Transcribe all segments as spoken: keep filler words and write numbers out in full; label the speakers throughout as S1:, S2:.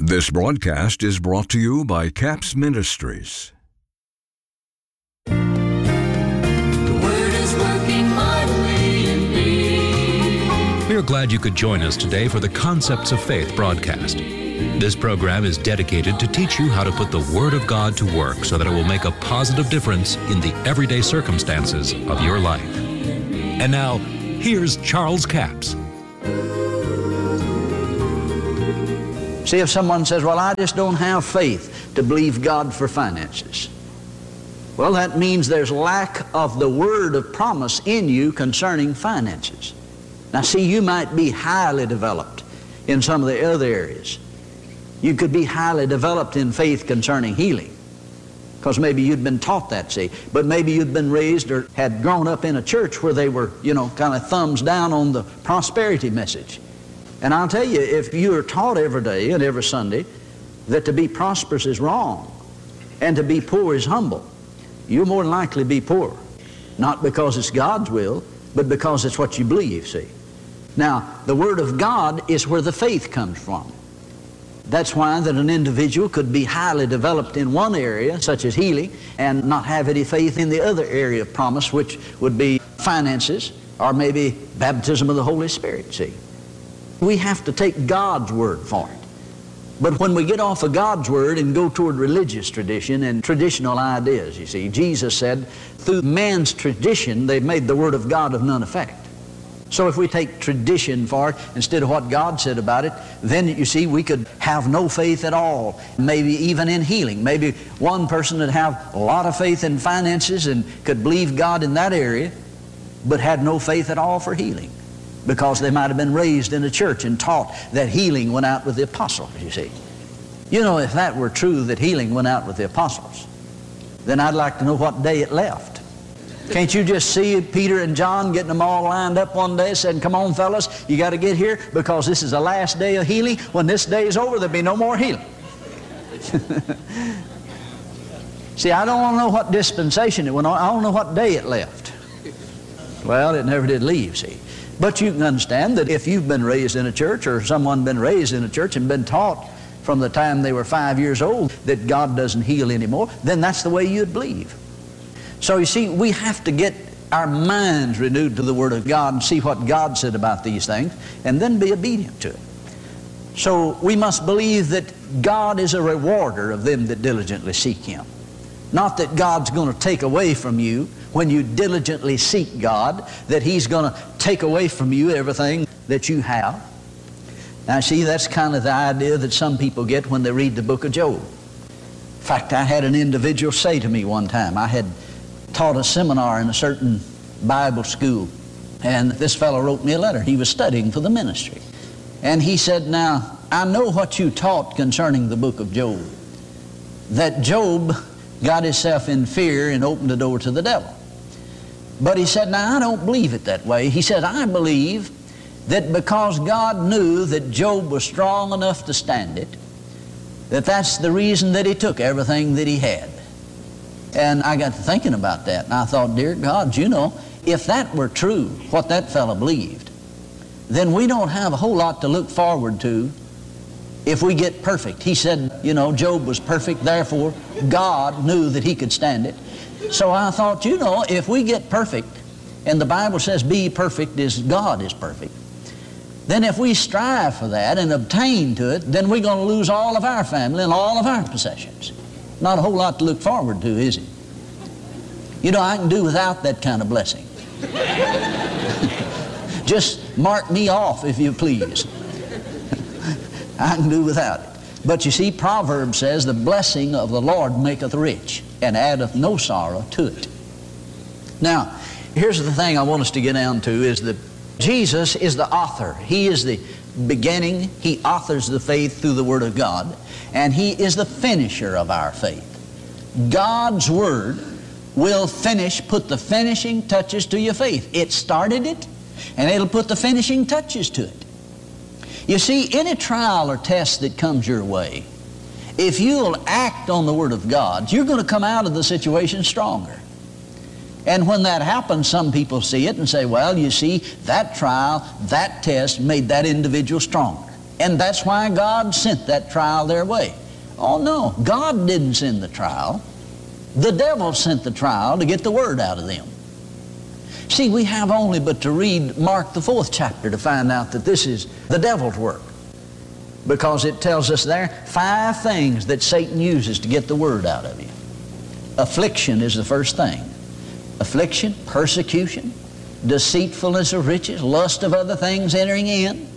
S1: This broadcast is brought to you by Capps Ministries.
S2: The Word is working mightily in me.
S3: We are glad you could join us today for the Concepts of Faith broadcast. This program is dedicated to teach you how to put the Word of God to work so that it will make a positive difference in the everyday circumstances of your life. And now, here's Charles Capps.
S4: See, if someone says, well, I just don't have faith to believe God for finances. Well, that means there's lack of the word of promise in you concerning finances. Now, see, you might be highly developed in some of the other areas. You could be highly developed in faith concerning healing, because maybe you'd been taught that, see. But maybe you'd been raised or had grown up in a church where they were, you know, kind of thumbs down on the prosperity message. And I'll tell you, if you are taught every day and every Sunday that to be prosperous is wrong and to be poor is humble, you'll more than likely be poor. Not because it's God's will, but because it's what you believe, see. Now, the Word of God is where the faith comes from. That's why that an individual could be highly developed in one area, such as healing, and not have any faith in the other area of promise, which would be finances or maybe baptism of the Holy Spirit, see. We have to take God's word for it. But when we get off of God's word and go toward religious tradition and traditional ideas, you see, Jesus said, through man's tradition, they've made the word of God of none effect. So if we take tradition for it instead of what God said about it, then you see we could have no faith at all, maybe even in healing. Maybe one person would have a lot of faith in finances and could believe God in that area, but had no faith at all for healing, because they might have been raised in a church and taught that healing went out with the apostles, you see. You know, if that were true, that healing went out with the apostles, then I'd like to know what day it left. Can't you just see Peter and John getting them all lined up one day saying, come on, fellas, you got to get here because this is the last day of healing. When this day is over, there'll be no more healing. See, I don't want to know what dispensation it went on. I don't know what day it left. Well, it never did leave, see. But you can understand that if you've been raised in a church or someone been raised in a church and been taught from the time they were five years old that God doesn't heal anymore, then that's the way you'd believe. So you see, we have to get our minds renewed to the Word of God and see what God said about these things and then be obedient to it. So we must believe that God is a rewarder of them that diligently seek Him. Not that God's going to take away from you when you diligently seek God, that He's going to take away from you everything that you have. Now see, that's kind of the idea that some people get when they read the book of Job. In fact, I had an individual say to me one time, I had taught a seminar in a certain Bible school, and this fellow wrote me a letter. He was studying for the ministry. And he said, now, I know what you taught concerning the book of Job, that Job got himself in fear and opened the door to the devil. But he said, now I don't believe it that way. He said, I believe that because God knew that Job was strong enough to stand it, that that's the reason that He took everything that he had. And I got to thinking about that, and I thought, dear God, you know, if that were true, what that fellow believed, then we don't have a whole lot to look forward to if we get perfect. He said, you know, Job was perfect, therefore God knew that he could stand it. So I thought, you know, if we get perfect, and the Bible says be perfect as God is perfect, then if we strive for that and obtain to it, then we're going to lose all of our family and all of our possessions. Not a whole lot to look forward to, is it? You know, I can do without that kind of blessing. Just mark me off, if you please. I can do without it. But you see, Proverbs says, the blessing of the Lord maketh rich, and addeth no sorrow to it. Now, here's the thing I want us to get down to, is that Jesus is the author. He is the beginning. He authors the faith through the Word of God, and He is the finisher of our faith. God's Word will finish, put the finishing touches to your faith. It started it, and it'll put the finishing touches to it. You see, any trial or test that comes your way, if you'll act on the Word of God, you're going to come out of the situation stronger. And when that happens, some people see it and say, well, you see, that trial, that test made that individual stronger. And that's why God sent that trial their way. Oh no, God didn't send the trial. The devil sent the trial to get the word out of them. See, we have only but to read Mark the fourth chapter to find out that this is the devil's work. Because it tells us there five things that Satan uses to get the word out of you. Affliction is the first thing. Affliction, persecution, deceitfulness of riches, lust of other things entering in.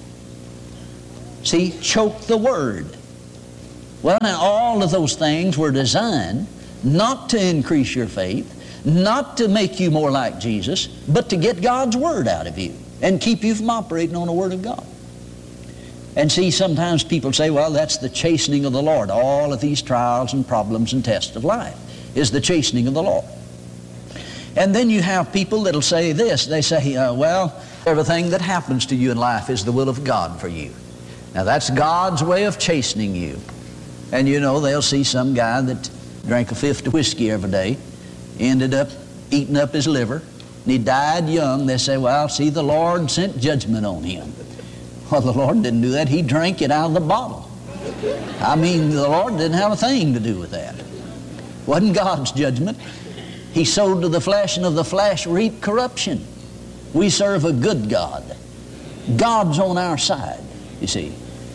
S4: See, choke the word. Well, now all of those things were designed not to increase your faith, not to make you more like Jesus, but to get God's word out of you and keep you from operating on the word of God. And see, sometimes people say, well, that's the chastening of the Lord. All of these trials and problems and tests of life is the chastening of the Lord. And then you have people that'll say this. They say, uh, well, everything that happens to you in life is the will of God for you. Now, that's God's way of chastening you. And you know, they'll see some guy that drank a fifth of whiskey every day, ended up eating up his liver, and he died young. They say, well, see, the Lord sent judgment on him. Well, the Lord didn't do that. He drank it out of the bottle. I mean, the Lord didn't have a thing to do with that. Wasn't God's judgment. He sowed to the flesh, and of the flesh reaped corruption. We serve a good God. God's on our side, you see.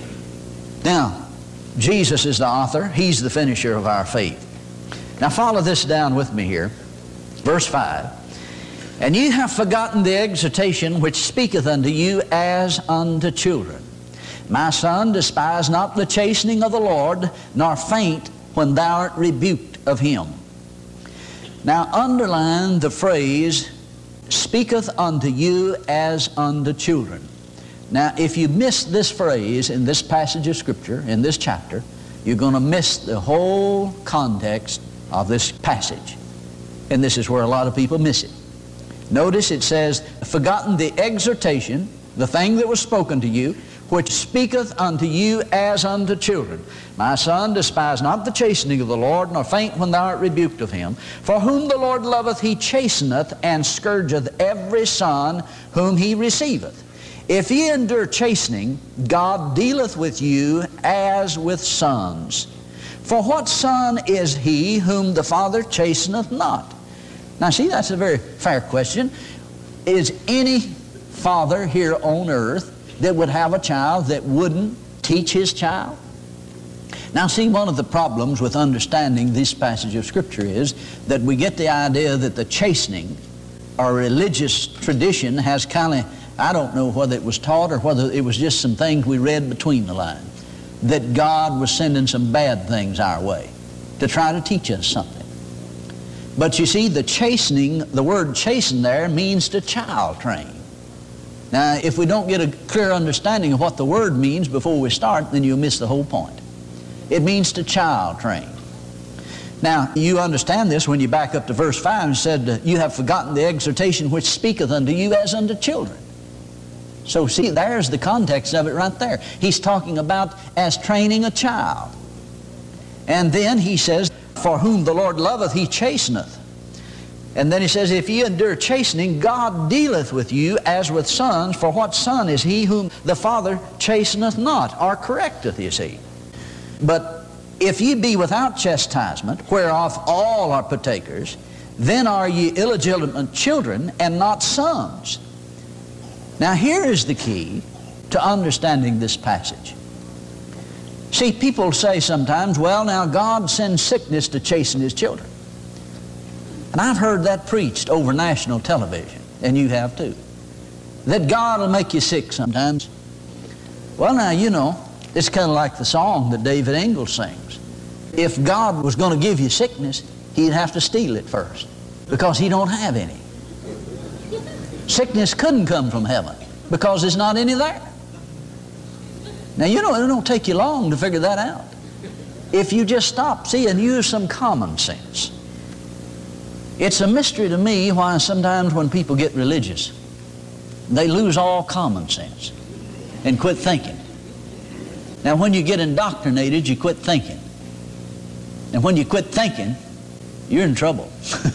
S4: Now, Jesus is the author. He's the finisher of our faith. Now follow this down with me here. Verse five. And ye have forgotten the exhortation which speaketh unto you as unto children. My son, despise not the chastening of the Lord, nor faint when thou art rebuked of him. Now underline the phrase, speaketh unto you as unto children. Now if you miss this phrase in this passage of Scripture, in this chapter, you're going to miss the whole context of this passage. And this is where a lot of people miss it. Notice it says, forgotten the exhortation, the thing that was spoken to you, which speaketh unto you as unto children. My son, despise not the chastening of the Lord, nor faint when thou art rebuked of him. For whom the Lord loveth, he chasteneth, and scourgeth every son whom he receiveth. If ye endure chastening, God dealeth with you as with sons. For what son is he whom the Father chasteneth not? Now see, that's a very fair question. Is any father here on earth that would have a child that wouldn't teach his child? Now see, one of the problems with understanding this passage of Scripture is that we get the idea that the chastening or religious tradition has kind of, I don't know whether it was taught or whether it was just some things we read between the lines, that God was sending some bad things our way to try to teach us something. But you see, the chastening, the word chasten there means to child train. Now, if we don't get a clear understanding of what the word means before we start, then you'll miss the whole point. It means to child train. Now, you understand this when you back up to verse five and said, you have forgotten the exhortation which speaketh unto you as unto children. So see, there's the context of it right there. He's talking about as training a child. And then he says, for whom the Lord loveth, he chasteneth. And then he says, if ye endure chastening, God dealeth with you as with sons. For what son is he whom the Father chasteneth not, or correcteth, you see? But if ye be without chastisement, whereof all are partakers, then are ye illegitimate children and not sons. Now here is the key to understanding this passage. See, people say sometimes, well, now God sends sickness to chasten his children. And I've heard that preached over national television, and you have too, that God will make you sick sometimes. Well, now, you know, it's kind of like the song that David Ingalls sings. If God was going to give you sickness, he'd have to steal it first, because he don't have any. Sickness couldn't come from heaven, because there's not any there. Now, you know, it don't take you long to figure that out. If you just stop, see, and use some common sense. It's a mystery to me why sometimes when people get religious, they lose all common sense and quit thinking. Now, when you get indoctrinated, you quit thinking. And when you quit thinking, you're in trouble,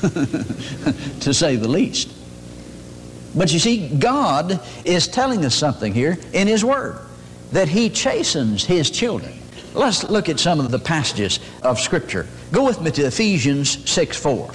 S4: to say the least. But you see, God is telling us something here in His Word. that He chastens His children. Let's look at some of the passages of Scripture. Go with me to Ephesians six four.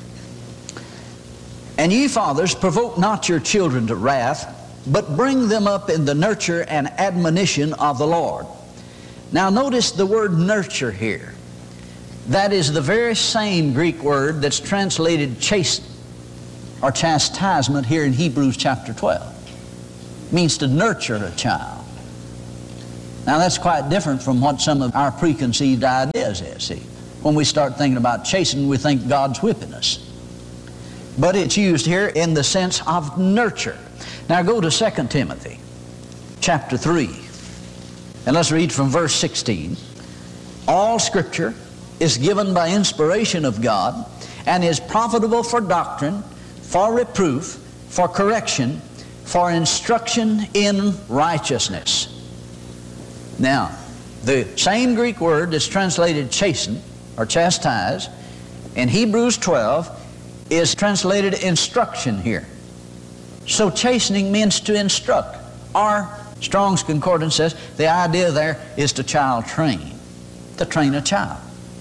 S4: And ye fathers, provoke not your children to wrath, but bring them up in the nurture and admonition of the Lord. Now notice the word nurture here. That is the very same Greek word that's translated chasten or chastisement here in Hebrews chapter twelve. It means to nurture a child. Now that's quite different from what some of our preconceived ideas is. See, when we start thinking about chastening, we think God's whipping us. But it's used here in the sense of nurture. Now go to Second Timothy chapter three, and let's read from verse sixteen. All Scripture is given by inspiration of God and is profitable for doctrine, for reproof, for correction, for instruction in righteousness. Now, the same Greek word that's translated chasten or chastise in Hebrews twelve is translated instruction here. So chastening means to instruct. Or Strong's Concordance says the idea there is to child train, to train a child.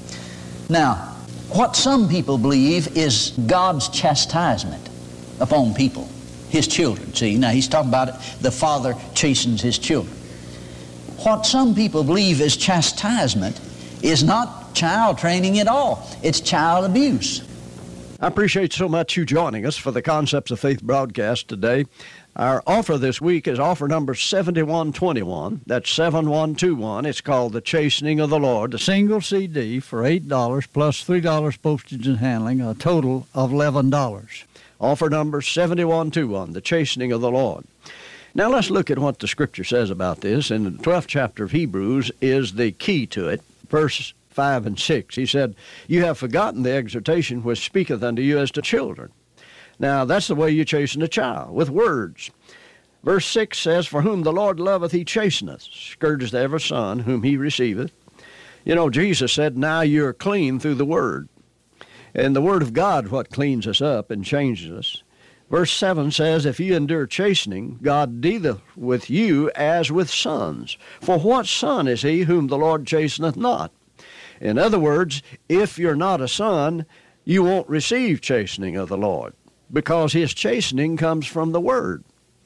S4: Now, what some people believe is God's chastisement upon people, His children. See, now he's talking about it, the Father chastens His children. What some people believe is chastisement is not child training at all. It's child abuse.
S5: I appreciate so much you joining us for the Concepts of Faith broadcast today. Our offer this week is offer number seventy-one twenty-one. That's seven one two one. It's called The Chastening of the Lord. A single C D for eight dollars plus three dollars postage and handling, a total of eleven dollars. Offer number seventy-one twenty-one, The Chastening of the Lord. Now let's look at what the Scripture says about this. In the twelfth chapter of Hebrews is the key to it. Verse five and six. He said, you have forgotten the exhortation which speaketh unto you as to children. Now, that's the way you chasten a child, with words. Verse six says, for whom the Lord loveth, He chasteneth, scourgeth every son whom He receiveth. You know, Jesus said, now you're clean through the Word. And the Word of God, what cleans us up and changes us. Verse seven says, if you endure chastening, God dealeth with you as with sons. For what son is he whom the Lord chasteneth not? In other words, if you're not a son, you won't receive chastening of the Lord, because His chastening comes from the Word.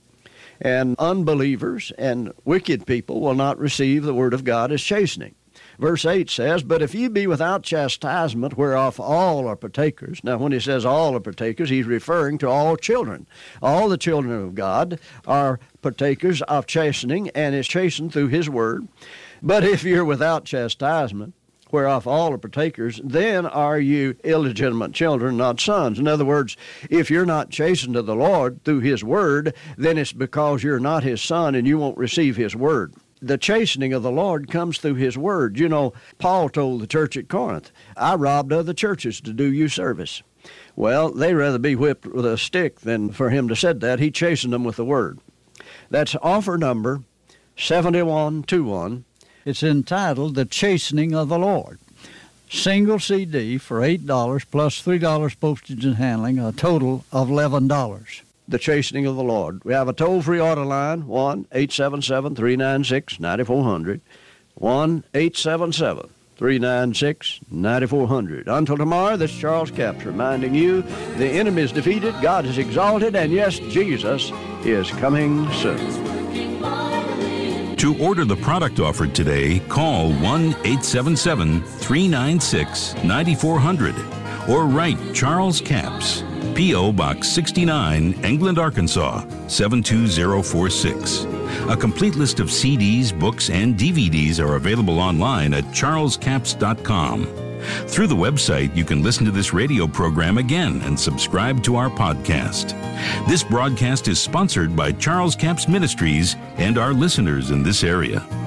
S5: And unbelievers and wicked people will not receive the Word of God as chastening. Verse eight says, but if ye be without chastisement, whereof all are partakers. Now, when he says all are partakers, he's referring to all children. All the children of God are partakers of chastening, and is chastened through His Word. But if you're without chastisement, whereof all are partakers, then are you illegitimate children, not sons. In other words, if you're not chastened of the Lord through His Word, then it's because you're not His son and you won't receive His Word. The chastening of the Lord comes through His Word. You know, Paul told the church at Corinth, I robbed other churches to do you service. Well, they'd rather be whipped with a stick than for him to said that. He chastened them with the Word. That's offer number seventy-one twenty-one. It's entitled The Chastening of the Lord. Single C D for eight dollars plus three dollars postage and handling, a total of eleven dollars. The Chastening of the Lord. We have a toll-free order line, one eight seven seven, three nine six, nine four zero zero, one eight seven seven, three nine six, nine four zero zero. Until tomorrow, this is Charles Capps reminding you the enemy is defeated, God is exalted, and yes, Jesus is coming soon.
S6: To order the product offered today, call one eight seven seven, three nine six, nine four zero zero or write Charles Capps, P O Box sixty-nine, England, Arkansas, seven two zero four six. A complete list of C Ds, books, and D V Ds are available online at charles capps dot com. Through the website, you can listen to this radio program again and subscribe to our podcast. This broadcast is sponsored by Charles Capps Ministries and our listeners in this area.